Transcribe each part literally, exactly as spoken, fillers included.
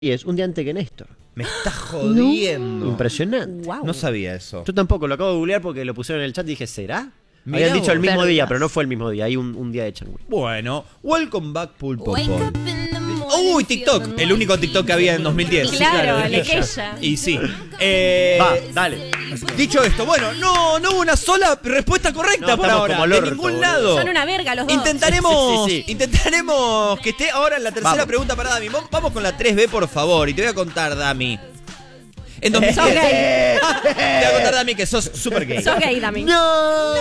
diez, un día antes que Néstor. Me estás jodiendo. No. Impresionante. Wow. No sabía eso. Yo tampoco, lo acabo de googlear porque lo pusieron en el chat y dije, ¿será? Me Mirá habían dicho vos. el mismo Perdidas. día, pero no fue el mismo día. Hay un, un día de Changui. Bueno, welcome back Pulpo. Uy, TikTok. El único TikTok que había en dos mil diez. Claro, de la Keisha. Keisha. Y sí. Eh, Va, dale. Dicho esto, bueno, no, no hubo una sola respuesta correcta No, por estamos ahora. como el De orto, ningún boludo. lado. Son una verga los dos. Intentaremos, Sí, sí, sí. intentaremos que esté ahora en la tercera Vamos. pregunta para Dami. Vamos con la tres B, por favor. Y te voy a contar, Dami. En dos mil diez. Sos gay. Te voy a contar, Dami, que sos super gay. Sos gay, Dami. ¡No!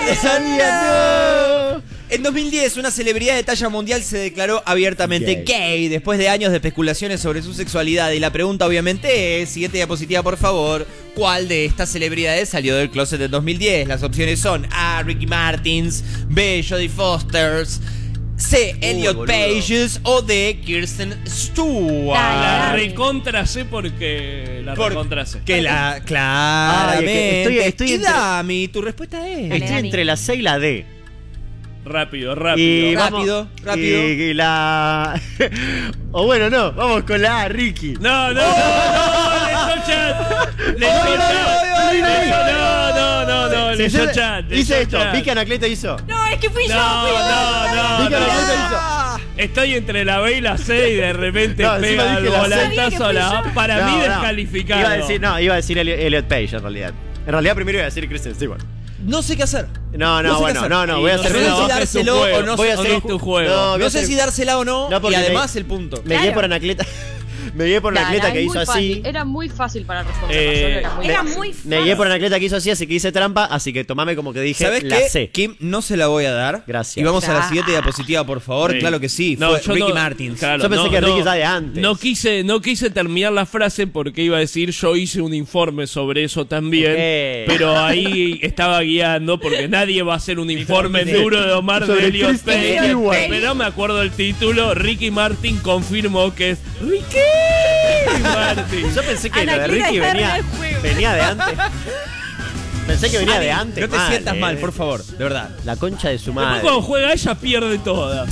¡No! En dos mil diez, una celebridad de talla mundial se declaró abiertamente Gay. gay después de años de especulaciones sobre su sexualidad. Y la pregunta, obviamente, es: siguiente diapositiva, por favor. ¿Cuál de estas celebridades salió del closet en dos mil diez? Las opciones son A. Ricky Martins, B. Jodie Foster, C. Elliot boludo. Pages o D. Kirsten Stewart. Dale, La dale. recontra sé porque la Por- recontra sé. Que la. Claramente. Ay, es que estoy- estoy y entre- Dami, tu respuesta es. Dale, Estoy Dani. entre la C y la D. Rápido, Y rápido. va- Rápido, vamos- rápido. Y, y la. O bueno, no, vamos con la A, Ricky. No, no, no, no, leyó chat. Leyó chat. No, no, no, no, leyó chat. leyó Hice esto, chat. vi que Anacleto hizo. No, es que fui yo, No, fui yo. no, no, Vi que Anacleto no. hizo. Estoy entre la B y la C y de repente No, encima pega el dije la C. volantazo a la A. Para No, mí no. descalificado. Iba a decir, no, iba a decir Elliot, Elliot Page en realidad. En realidad primero iba a decir Kristen Stewart. No sé qué hacer. No, No no, sé qué bueno, hacer. no, no, Y voy a no hacer sé sé si no, si dárselo dárselo o no voy a sé- hacer o no- tu juego. no, voy a No sé hacer- si dársela o no, No, porque y me- además el punto. Me guié Claro. por Anacleta. Me guié por Dale, Anacleta es que muy hizo fácil. así. Era muy fácil para responder. Eh, Era muy Era fácil. muy Me fácil. guié por Anacleta que hizo así, así que hice trampa, así que tomame como que dije ¿Sabes la qué? C. Kim, no se la voy a dar. Gracias. Y vamos a la Ya. siguiente diapositiva, por favor. Sí. Claro que sí. No, Fue yo Ricky no- Martin. claro, Yo pensé no, que no, Ricky estaba de antes. No quise, no quise terminar la frase porque iba a decir yo hice un informe sobre eso también, Ok. pero ahí estaba guiando porque nadie va a hacer un informe Sí. duro de Omar Sobre de Elliot Kristen Page. Stewart. Pero me acuerdo el título, Ricky Martin confirmó que es Ricky Martin. Yo pensé que lo de Anacleta Ricky está venía, re juego. venía de antes. Pensé que venía de antes. No te mal, sientas eh. mal, por favor. De verdad. La concha de su Después madre. cuando juega ella pierde toda.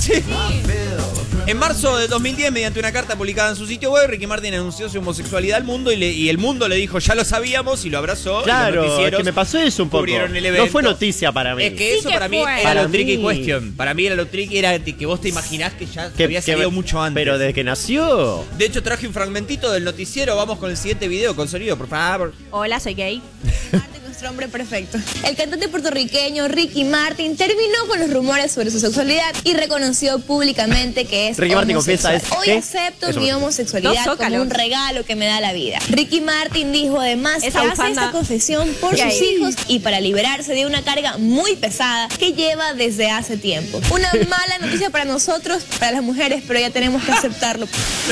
En marzo de dos mil diez, mediante una carta publicada en su sitio web, Ricky Martin anunció su homosexualidad al mundo y, le- y el mundo le dijo, ya lo sabíamos, y lo abrazó. y los Claro, es noticieros que me pasó eso un poco. cubrieron el No evento. fue noticia para mí. Es que Sí eso que para mí fue. era Para lo tricky mí. question. Para mí era lo tricky, era de que vos te imaginás que ya Que- había que- salido mucho antes. Pero desde que nació. De hecho, traje un fragmentito del noticiero. Vamos con el siguiente video con sonido, por favor. Hola, soy gay. Martin, nuestro hombre perfecto. El cantante puertorriqueño Ricky Martin terminó con los rumores sobre su sexualidad y reconoció públicamente que es Ricky Martin homosexual. confiesa, ¿es Hoy qué? acepto Es mi homosexual. homosexualidad Dos como zócalos. un regalo que me da la vida. Ricky Martin dijo además Esa que hace bufanda. esta confesión por Gay. sus hijos y para liberarse de una carga muy pesada que lleva desde hace tiempo. Una mala noticia para nosotros, para las mujeres, pero ya tenemos que aceptarlo.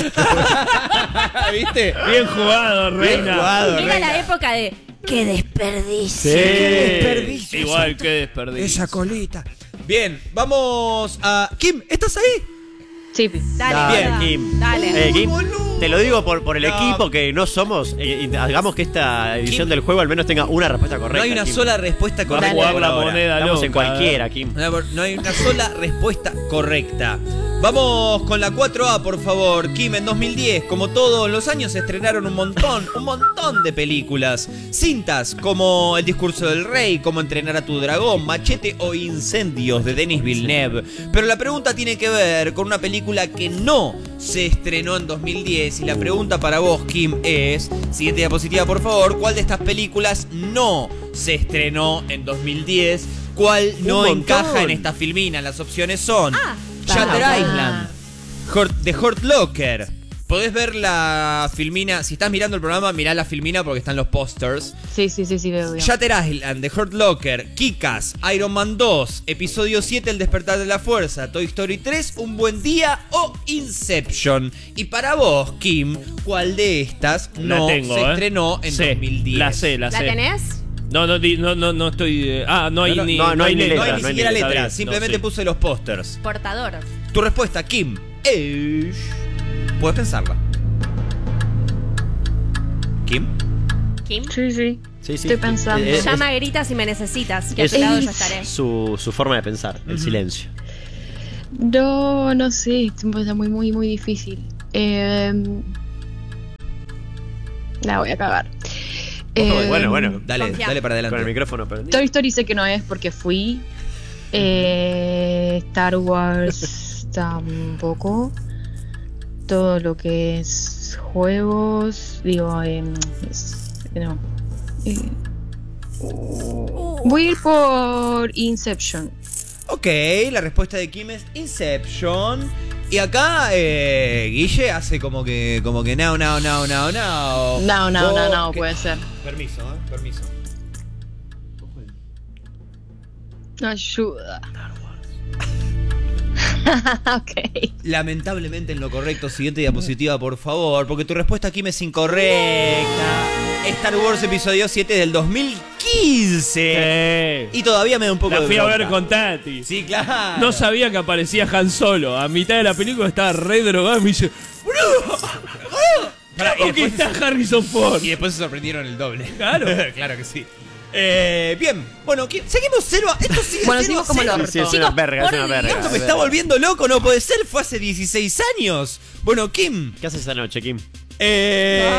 ¿Viste? Bien jugado, Bien reina. jugado, Era reina. la época de ¡qué desperdicio! Sí. desperdicio. Igual que desperdicio. Esa colita. Bien, vamos a... Kim, ¿estás ahí? Sí. Dale, Dale, gorda. Kim. Dale. Eh, Kim, boludo. te lo digo por, por el No. equipo que no somos. eh, y hagamos que esta edición Kim. del juego al menos tenga una respuesta correcta. No hay una Kim. sola respuesta Va a correcta. jugar por la ahora. moneda Estamos loca. en cualquiera, Kim. No, no hay una sola respuesta correcta. Vamos con la cuatro A, por favor. Kim, en dos mil diez, como todos los años, se estrenaron un montón, un montón de películas. Cintas como El discurso del rey, Cómo entrenar a tu dragón, Machete o Incendios de Denis Villeneuve. Pero la pregunta tiene que ver con una película que no se estrenó en dos mil diez. Y la pregunta para vos, Kim, es... Siguiente diapositiva, por favor. ¿Cuál de estas películas no se estrenó en dos mil diez? ¿Cuál no montón. encaja en esta filmina? Las opciones son... Ah, Shutter ah. Island, Hurt- The Hurt Locker. Podés ver la filmina. Si estás mirando el programa, mirá la filmina porque están los pósters. Sí, sí, sí, sí, veo, veo. Shutter Island, The Hurt Locker, Kick-Ass, Iron Man dos, Episodio siete, El despertar de la fuerza, Toy Story tres, Un buen día o Inception. Y para vos, Kim, ¿cuál de estas La no tengo, se ¿eh? estrenó en Sí, dos mil diez? La sé, la ¿La sé. tenés? No, no, di- no, no, no estoy. eh, ah, no hay No, no, ni. no, no hay ni No letra, hay ni no hay siquiera ni letra. letras, Está bien, simplemente no, sí. puse los pósters. Portador. Tu respuesta, Kim, es... Puedes pensarla. Kim. Kim. Sí, sí. Sí, sí. Estoy pensando. Eh, eh, Llama, grita si me necesitas. Que a es- tu lado yo es- estaré. su, su forma de pensar, el silencio. No, no sé, es muy, muy, muy difícil. Eh, La voy a cagar. Oh, Eh, bueno, bueno. Dale, Confía. dale para Con el adelante. micrófono prendido. Toy Story sé que no es porque fui. Eh, Star Wars tampoco. Todo lo que es juegos, digo, eh, es- no. Eh, voy a ir por Inception. Ok, la respuesta de Kim es Inception. Y acá eh, Guille hace como que como que no, no, no, no, no. No, no, no, no, Ok. puede ser. Permiso, eh, permiso. Ayuda. Ok. Lamentablemente en lo correcto. Siguiente diapositiva, por favor, porque tu respuesta, Kim, es incorrecta. Star Wars Episodio siete del dos mil quince. Eh, Y todavía me da un poco la de fui a bronca. ver con Tati. Sí, claro. No sabía que aparecía Han Solo. A mitad de la película estaba re drogado y me dice, ¡boludo! Pará, y ¿Cómo que después está Harrison Ford? Y después se sorprendieron el doble. Claro. Claro que sí. Eh, bien, bueno, ¿qui- seguimos cero a... Esto sigue Bueno, cero a seguimos como cero. el orto. Sí, es una verga, es por una verga. Esto me está volviendo loco, no puede ser, fue hace dieciséis años. Bueno, Kim. ¿Qué haces esta noche, Kim? Eh...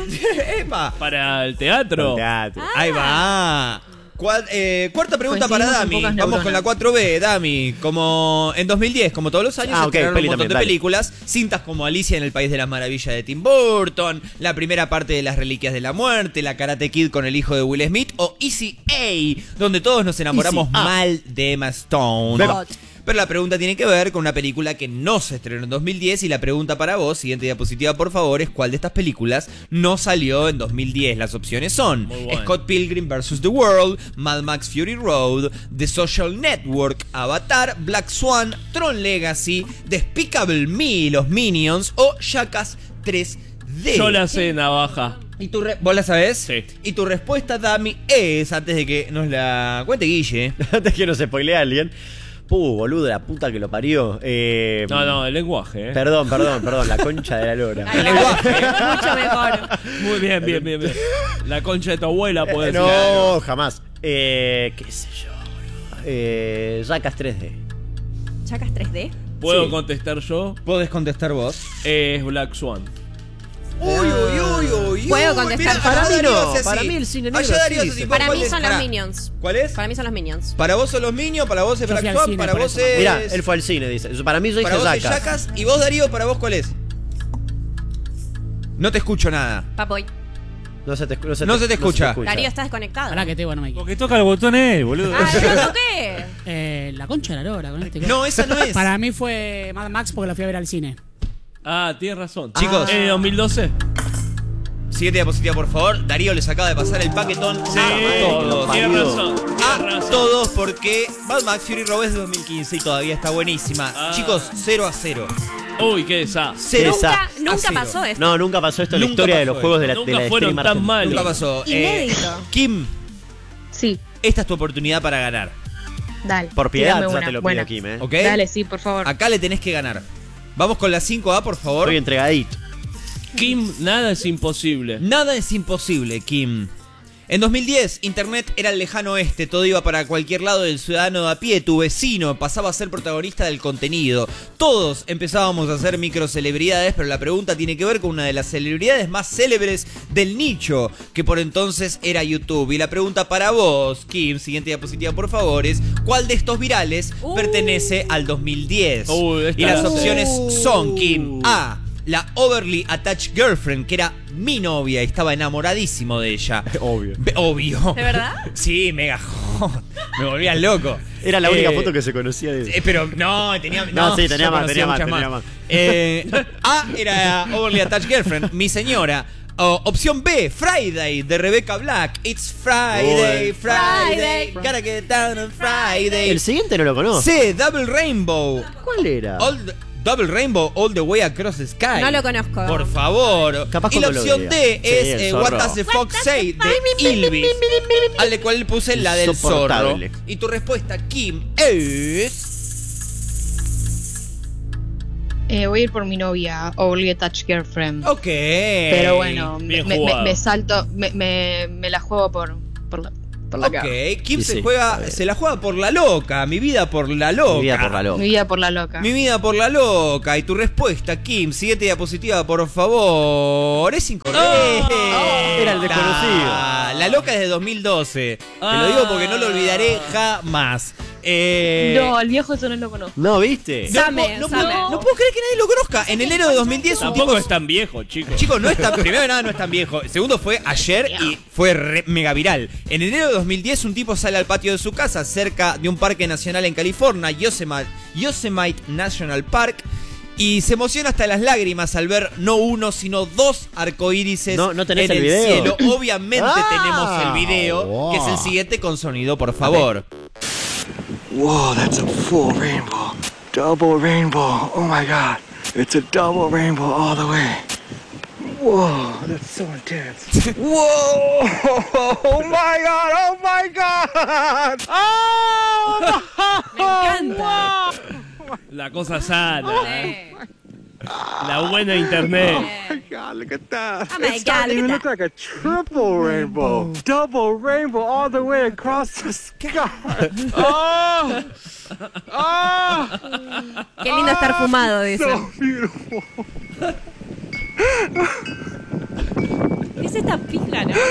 Epa. Para el teatro. Teatro. Ahí va. Cua- eh, cuarta pregunta para Coincidimos en Dami. pocas Vamos neuronas. con la cuatro B, Dami. Como en dos mil diez, como todos los años, Ah, se ok, estrenaron peli un montón también, de dale. películas. Cintas como Alicia en el País de las Maravillas de Tim Burton, la primera parte de Las Reliquias de la Muerte, la Karate Kid con el hijo de Will Smith o Easy A, donde todos nos enamoramos Easy A. mal de Emma Stone. Beba. Pero la pregunta tiene que ver con una película que no se estrenó en dos mil diez y la pregunta para vos, siguiente diapositiva por favor, es ¿cuál de estas películas no salió en dos mil diez? Las opciones son Muy bueno. Scott Pilgrim versus. The World, Mad Max Fury Road, The Social Network, Avatar, Black Swan, Tron Legacy, Despicable Me, Los Minions o Jackass tres D. Yo la sé, navaja. ¿Y tu re- ¿Vos la sabés? Sí. Y tu respuesta, Dami, es, antes de que nos la cuente Guille, Antes que nos spoilea alguien. Puh, boludo, la puta que lo parió. Eh, No, no, el lenguaje, ¿eh? Perdón, perdón, perdón, la concha de la lora. Ay, mucho mejor. Muy bien, bien, bien, bien. La concha de tu abuela puede Eh, decir. no, jamás. Eh, qué sé yo, boludo. Eh, Jackass tres D. ¿Chacas tres D? ¿Puedo sí. contestar yo? podés contestar vos. Es Black Swan. Uy, uy, uy, uy. Puedo uy, contestar. mirá, Para allá mí Darío no, hace así. para mí el cine negro Allá Darío sí hace se así. Para ¿Cuál mí es? son los Pará. Minions. ¿Cuál es? Para mí son los Minions. Para vos son los Minions, para vos es Yo fui Black al Swan, cine, para por vos eso. es... Mirá, él fue al cine, dice. Para mí yo Para dije vos es Jackass. Jackass. ¿Y vos, Darío, para vos cuál es? No te escucho nada. Papoy. No se te, no se No se te escucha. Darío, estás desconectado. Pará que te bueno, Mike. Porque toca el botón E, boludo. Ah, yo lo toqué. Eh, la concha de la lora con este. No, esa no es. Para mí fue Mad Max porque la fui a ver al cine. Ah, tienes razón. Chicos. ¿Eh, dos mil doce? Siguiente diapositiva, por favor. Darío les acaba de pasar el paquetón Sí, a todos. tienes Parido. razón. A Tienes razón. todos porque Mad Max Fury Road es de dos mil quince y todavía está buenísima. Ah. Chicos, cero a cero. Uy, qué desastre. Cero Esa. Nunca, a nunca cero. pasó esto. No, nunca pasó esto en la Nunca historia de pasó los juegos de la, Nunca de la fueron stream tan argentina. malos. Nunca pasó. Eh, Inédito. Kim, Sí, esta es tu oportunidad para ganar. dale. Por piedad tírame ya una. te lo pido, Buena. Kim, eh. ¿Ok? Dale, sí, por favor. Acá le tenés que ganar. Vamos con la cinco A, por favor. Estoy entregadito. Kim, nada es imposible. Nada es imposible, Kim. En dos mil diez, Internet era el lejano oeste, todo iba para cualquier lado del ciudadano de a pie, tu vecino pasaba a ser protagonista del contenido. Todos empezábamos a ser microcelebridades, pero la pregunta tiene que ver con una de las celebridades más célebres del nicho, que por entonces era YouTube. Y la pregunta para vos, Kim, siguiente diapositiva por favor, es ¿cuál de estos virales Uh. pertenece al dos mil diez? Uh, esta y las la sé. opciones son, Kim, A, la overly attached girlfriend, que era mi novia y estaba enamoradísimo de ella. Obvio. Be- Obvio. ¿De verdad? Sí, mega hot. Me volvía loco. Era la única Eh, foto que se conocía de eh, pero no, tenía no, No, sí, tenía yo más, conocía tenía más, muchas tenía más. Eh, A era Overly Attached Girlfriend, mi señora. O, opción B, Friday, de Rebecca Black. It's Friday, Uy. Friday, Friday. gotta get down on Friday. El siguiente no lo conozco. C, Double Rainbow. ¿Cuál era? All the- Double Rainbow All the Way Across the Sky. No lo conozco. Por favor. Capaz y la cuando lo opción vea. D Sí, es el eh, zorro. What Does the Fox Say de Ilvis. A la cual puse la del zorro. Insoportable. Y tu respuesta, Kim, es... Eh, voy a ir por mi novia, Overly Attached Girlfriend. Ok. Pero bueno, me, bien me- jugado. me salto, me, me, me la juego por, por, la, por la Ok, cama. Kim Y se sí, juega, está bien. se la juega por la loca. Mi vida por la loca. Mi vida por la Mi loca. vida por la loca. Mi vida por la loca. Y tu respuesta, Kim, siguiente diapositiva, por favor. Es incorrecta. Era el desconocido. La loca es de dos mil doce. Te lo digo porque no lo olvidaré jamás. Eh, No, el viejo eso no lo conozco. ¿No viste? no, Same, no, Same. puedo, no puedo creer que nadie lo conozca. En enero de dos mil diez un Tampoco tipo... es tan viejo, chicos. Chicos, no es tan, primero de nada no es tan viejo. Segundo fue ayer y fue re- mega viral. En enero de dos mil diez un tipo sale al patio de su casa cerca de un parque nacional en California, Yosemite, Yosemite National Park, y se emociona hasta las lágrimas al ver no uno sino dos arcoírises No, ¿no tenés en el el, video? cielo. Obviamente Ah, tenemos el video, wow. que es el siguiente con sonido, por favor. Whoa, that's a full rainbow. Double rainbow. Oh my god. It's a double rainbow all the way. Whoa, that's so intense. Whoa! Oh my god! Oh my god! Oh! Me encanta. La cosa sana. Sí. La buena internet. Oh my god, look at that. Oh my It's God, starting to look look at like a triple rainbow. Double rainbow all the way across the sky. Oh! Oh! Qué lindo estar fumado, dice. So beautiful. ¿Qué es esta pija, no?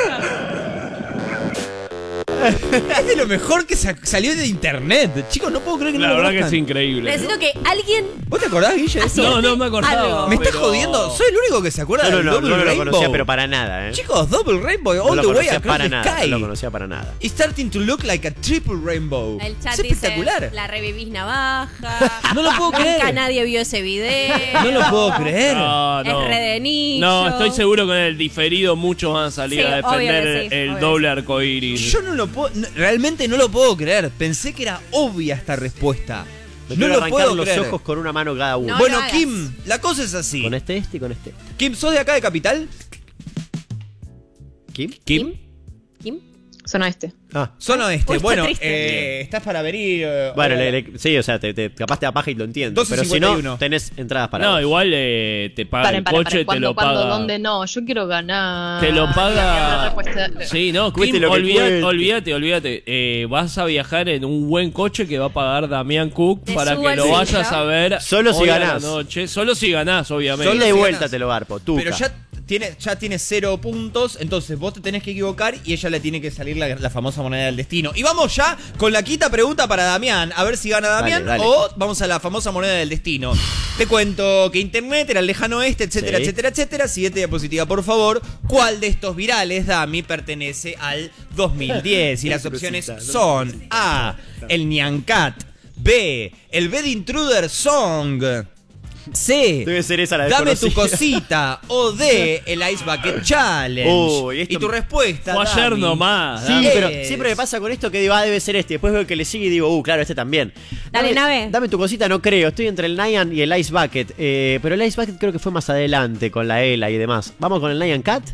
Es de lo mejor que sa- salió de internet. Chicos, no puedo creer que no La lo verdad que conozcan. es increíble. Necesito que alguien... ¿Vos te acordás, Guille? de eso? No, no me acordaba. Algo. ¿Me estás pero- jodiendo? Soy el único que se acuerda No, no, del no, Double no lo Rainbow. conocía, pero para nada, ¿eh? Chicos, Double Rainbow, all No lo the way conocía across para the nada. sky. No lo conocía para nada. It's starting to look like a triple rainbow. El chat es espectacular. dice, la revivís navaja. No lo puedo creer. Nunca nadie vio ese video. No lo puedo creer. No, no. Es re de nicho. No, estoy seguro que en el diferido muchos van a salir Sí, a defender obvio que sí, el obvio doble que sí. arcoíris. Yo no lo puedo, no, realmente no lo puedo creer. Pensé que era obvia esta respuesta. Me No quiero lo arrancar puedo los creer. ojos con una mano cada uno. No bueno, lo hagas. Kim, la cosa es así. Con este este y con este. Kim, ¿sos de acá de Capital? ¿Kim? ¿Kim? ¿Kim? Zona este. Ah. Zona Oeste. Uy, está Bueno, triste. eh, estás para venir. eh, Bueno, ahora- le- le- sí, o sea, te, te, capaz te da paja y lo entiendo. doce Pero si cincuenta y no, uno. tenés entradas para No, vos. igual eh, te paga el Paren, paren, coche, paren. te lo ¿Cuándo, paga. cuándo, dónde? No, yo quiero ganar. Te lo La paga. respuesta- Sí, no, Cueste Kim, lo que olvídate, cueste. olvídate, olvídate. Eh, vas a viajar en un buen coche que va a pagar Damián Cook Te para subo que el lo silla. vayas a ver. Solo si hoy a la ganás. noche. Solo si ganás, obviamente. Solo Ida y si vuelta ganás. te lo garpo, tú. Pero ya tiene, ya tiene cero puntos, entonces vos te tenés que equivocar y ella le tiene que salir la, la famosa moneda del destino. Y vamos ya con la quinta pregunta para Damián, a ver si gana Damián Dale, dale. o vamos a la famosa moneda del destino. Te cuento que internet era el lejano oeste, etcétera, Sí. etcétera, etcétera. Siguiente diapositiva, por favor. ¿Cuál de estos virales, Dami, pertenece al dos mil diez? Y las opciones son A, el Nyan Cat, B, el Bed Intruder Song, C, Debe ser esa la Dame tu desconocida. cosita. O D, el Ice Bucket Challenge. Uy, esto y tu me- respuesta, Fue ayer Dami, nomás. Sí, Dami. pero es- siempre me pasa con esto que digo, ah, debe ser este. Después veo que le sigue y digo, uh, claro, este también. Dale, nave. Dame tu cosita, no creo. Estoy entre el Nyan y el Ice Bucket. Eh, pero el Ice Bucket creo que fue más adelante con la Ela y demás. ¿Vamos con el Nyan Cat?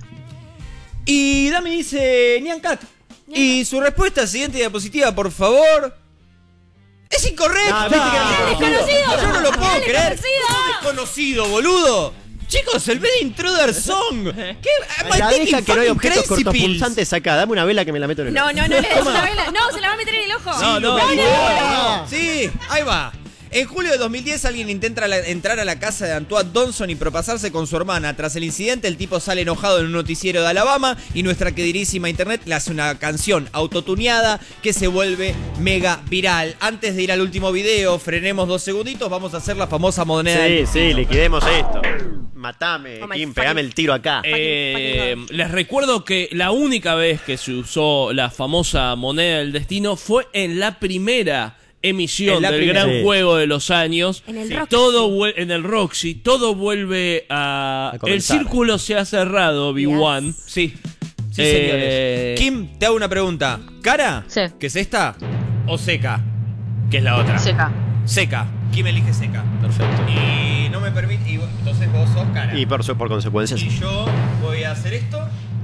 Y Dami dice Nyan Cat. Y su respuesta, siguiente diapositiva, por favor. ¡Es incorrecto! Ah, viste que era desconocido. Yo no lo puedo Era creer. desconocido. ¿Cómo desconocido, boludo? Chicos, el Bed Intruder Song. ¿Qué? Am I La taking deja que no hay fucking objetos crazy pills? cortopulsantes acá. Dame una vela que me la meto en el No, ojo. no, no le des una vela. No, se la va a meter en el ojo. No, no, No, no. no, no. Sí, ahí va. En julio de dos mil diez alguien intenta la- entrar a la casa de Antoine Donson y propasarse con su hermana. Tras el incidente, el tipo sale enojado en un noticiero de Alabama y nuestra queridísima internet le hace una canción autotuneada que se vuelve mega viral. Antes de ir al último video, frenemos dos segunditos, vamos a hacer la famosa moneda. Sí, del- sí, liquidemos esto. Matame, Oh my Kim, fucking- pegame el tiro acá. Eh, les recuerdo que la única vez que se usó la famosa moneda del destino fue en la primera emisión En la del primera. gran Sí. juego de los años. En el Sí. Roxy. Todo vuel- en el Roxy, todo vuelve a, A el comenzar. círculo se ha cerrado, B uno. Yes. Sí, sí, Eh, señores. Kim, te hago una pregunta. ¿Cara? Sí. ¿Qué es esta? ¿O seca? ¿Qué es la otra? Seca. Seca. Kim elige seca. Perfecto. Y no me permite. Y vos- entonces vos sos cara. Y por, su- por consecuencia, sí. Y yo voy a hacer esto.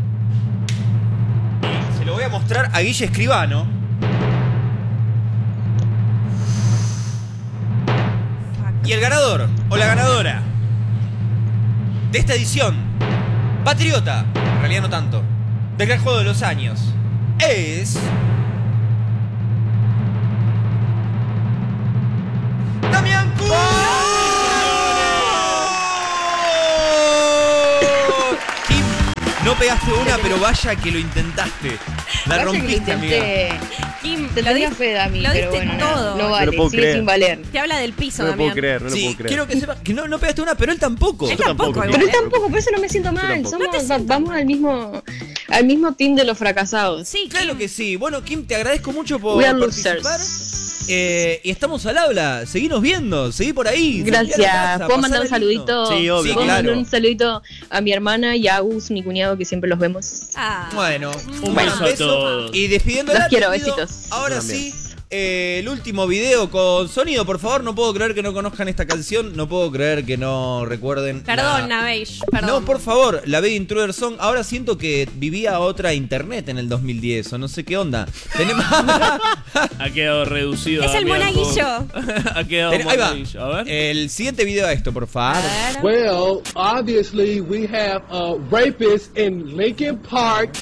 Y se lo voy a mostrar a Guille Escribano. Y el ganador o la ganadora de esta edición, patriota, en realidad no tanto, del gran juego de los años, es No pegaste una, pero vaya que lo intentaste. La Vaya que lo rompiste, amiga. intenté. Kim, Te lo tenía diste- fe, Dami, lo pero diste bueno, nada, todo. no No vale, lo puedo sigue creer. sin valer. Te habla del piso, No lo puedo Damián. creer, no lo Sí, puedo creer. quiero que sepas que no, no pegaste una, pero él tampoco. Él Yo tampoco, tampoco, igual. Pero él tampoco, por eso no me siento mal. tampoco. Somos, No te va- sientas vamos al mismo, al mismo team de los fracasados. Sí, Claro Kim. que sí. Bueno, Kim, te agradezco mucho por We are participar. losers. Eh, y estamos al habla. Seguinos viendo, seguí por ahí. seguí a la Gracias. casa, ¿Puedo mandar un pasala lindo. saludito? Sí, obvio. Sí, ¿Puedo claro. mandar un saludito a mi hermana y a Agus, mi cuñado, que siempre los vemos? Ah. Bueno, un Beso gran a beso. todos. Y despidiéndola, Los quiero, te pido, besitos. ahora Yo también. sí, eh, el último video con sonido, por favor. No puedo creer que no conozcan esta canción. No puedo creer que no recuerden. Perdón, la- Navej, perdón. No, por favor, la Big Intruder Song. Ahora siento que vivía otra internet en el dos mil diez o no sé qué onda. Tenemos. Ha quedado reducido. Es el Damián, monaguillo. con- ha quedado Ten- Ahí va. monaguillo. A ver. El siguiente video a esto, por favor. A ver. Well, obviously we have a rapist in Lincoln Park